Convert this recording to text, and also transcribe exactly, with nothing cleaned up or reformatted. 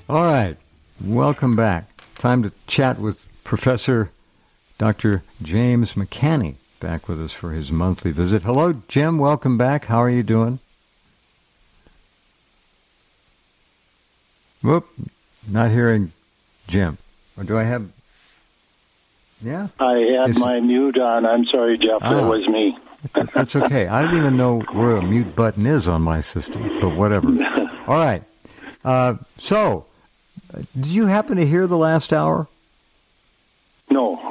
All right. Welcome back. Time to chat with Professor Doctor James McCanney, back with us for his monthly visit. Hello, Jim. Welcome back. How are you doing? Whoop. Not hearing Jim. Or do I have... Yeah? I had Is... my mute on. I'm sorry, Jeff. Ah. That was me. That's okay. I don't even know where a mute button is on my system, but whatever. All right. Uh, so, did you happen to hear the last hour? No.